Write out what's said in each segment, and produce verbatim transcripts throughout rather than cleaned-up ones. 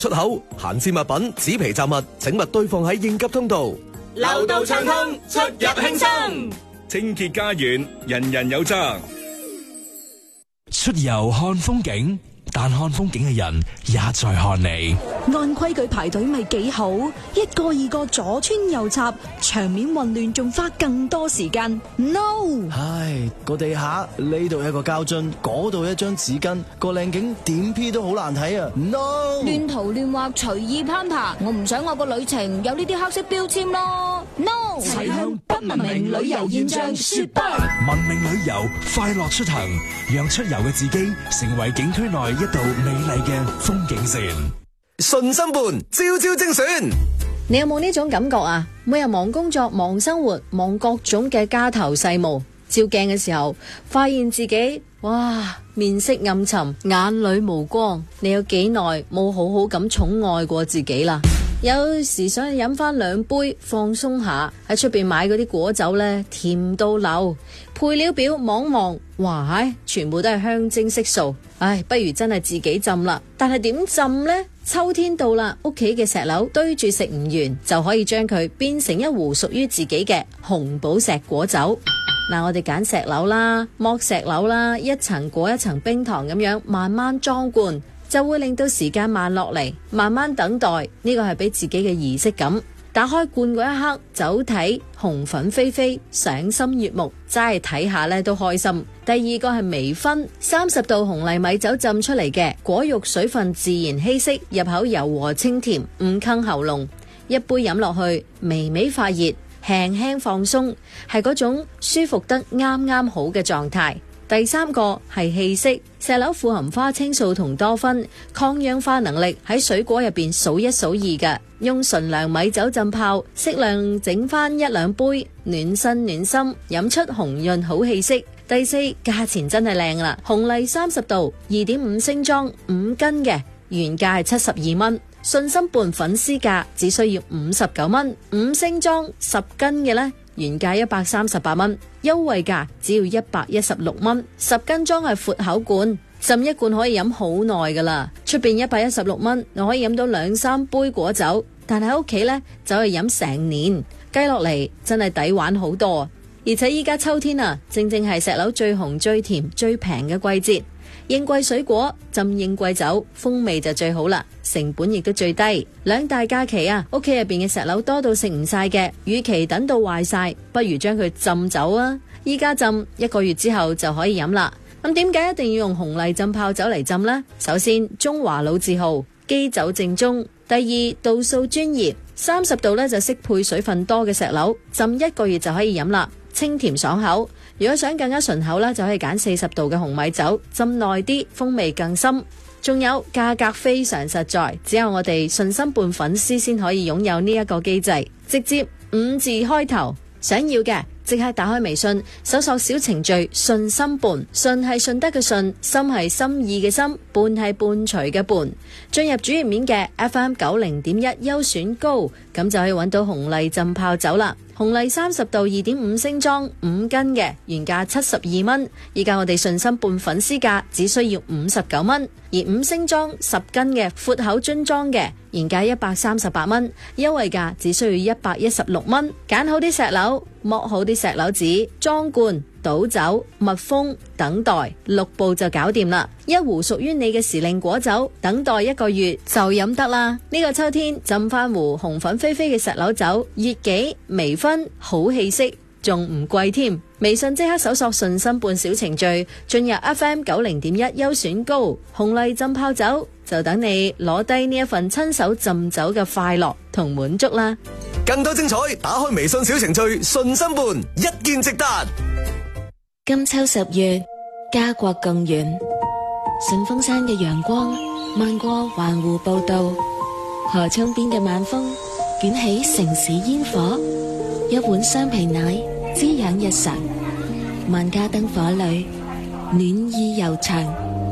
出口閒置物品、紙皮雜物，請勿堆放喺應急通道。 流道暢通，出入輕鬆。 清潔家園，人人有責。 出遊看風景，但看風景嘅人也在看你。 按規矩排隊咪幾好，一個二個左穿右插，場面混亂，仲花更多時間。No！ 唉，個地下呢度一個膠樽，嗰度一張紙巾，個靚景點 P 都好難睇啊 ！No！ 亂塗亂畫，隨意攀爬，我唔想我個旅程有呢啲黑色標籤咯。No！ 齊向不文明旅遊現象說不。 文明旅遊，快樂出行，讓出遊嘅自己成為景區內一道美麗嘅風景線。 順心伴，朝朝精選。 你有冇呢種感覺啊？每日忙工作、忙生活、忙各種嘅家頭細務，照鏡嘅時候，發現自己哇面色暗沉，眼裏無光。你有幾耐冇好好咁寵愛過自己啦？有時想飲翻兩杯放鬆下，喺出邊買嗰啲果酒呢，甜到流，配料表望望，哇唉，全部都係香精色素，唉，不如真係自己浸啦。但係點浸呢？秋天到啦，屋企嘅石榴堆住食唔完，就可以將佢變成一壺屬於自己嘅紅寶石果酒。嗱，我哋揀石榴啦，剝石榴啦，一層裹一層冰糖咁樣慢慢裝罐，就會令到時間慢落嚟，慢慢等待。呢個係俾自己嘅儀式感。打開罐嗰一刻，酒體紅粉飛飛，賞心悅目，齋係睇下咧都開心。第二個係微醺，三十度紅荔米酒浸出嚟嘅果肉水分自然稀釋，入口柔和清甜，唔坑喉嚨。一杯飲落去，微微發熱，輕輕放鬆，係嗰種舒服得啱啱好嘅狀態。第三個係氣息，石榴富含花青素同多酚，抗氧化能力喺水果入邊數一數二嘅。用純糧米酒浸泡，適量整翻一兩杯，暖身暖心，飲出紅潤好氣息。第四，價錢真係靚啦，紅荔三十度，二點五升裝，五斤嘅，原價係七十二蚊，信心伴粉絲價只需要五十九蚊，五升裝十斤嘅呢，原價一百三十八蚊，優惠價只要一百一十六蚊，十斤裝係闊口罐。浸一罐可以飲好耐噶啦，出邊一百一十六蚊，我可以飲到兩三杯果酒，但喺屋企呢，就可以飲成年，計落嚟真係抵玩好多。而且依家秋天啊，正正係石榴最紅、最甜、最平嘅季節，應季水果浸應季酒，風味就最好啦，成本亦都最低。兩大假期啊，屋企入邊嘅石榴多到食唔晒嘅，與其等到壞晒，不如將佢浸酒啊！依家浸，一個月之後就可以飲啦。咁點解一定要用紅荔浸泡酒嚟浸呢？首先，中華老字號，基酒正宗；第二，度數專業，三十度呢就適配水分多嘅石榴，浸一個月就可以飲啦，清甜爽口。如果想更加順口呢，就可以揀四十度嘅紅米酒，浸耐啲，風味更深。仲有價格非常實在，只有我哋信心伴粉絲先可以擁有呢一個機制，直接五字開頭，想要嘅即刻打開微信，搜索小程序信心伴，信係順德嘅信，心係心意嘅心，伴係伴隨嘅伴。進入主頁面嘅 F M 九零點一優選高，咁就可以揾到紅荔浸泡酒啦。紅荔三十度，二點五升裝，五斤嘅，原價七十二蚊，依家我哋信心伴粉絲價只需要五十九蚊，而五升裝十斤嘅闊口樽裝嘅，原價一百三十八蚊，優惠價只需要一百一十六蚊。揀好啲石榴，剝好啲石榴紙，裝罐、倒酒、密封、等待，六步就搞掂啦。一壺屬於你嘅時令果酒，等待一個月就飲得啦。呢個秋天浸翻壺紅粉飛飛嘅石榴酒，熱幾微醺，好氣息，仲唔貴添。微信即刻搜索信心伴小程序，進入 F M 九零點一優選高，紅荔浸泡酒，就等你攞低呢一份親手浸酒嘅快樂同滿足啦。 更多精彩，打開微信小程序信心伴，一見即得。 金秋十月，家國更遠，順峰山嘅陽光漫過環湖步道，河涌邊嘅晚風捲起城市煙火，一碗雙皮奶滋養日常，萬家燈火裏暖意悠長。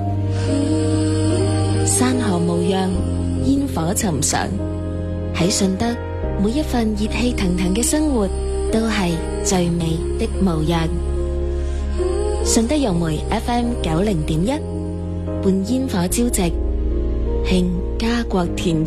山河無恙，煙火尋常，喺順德每一份熱氣騰騰嘅生活都係最美的模樣。順德融媒 F M 九零點一，伴煙火朝夕，慶家國田園。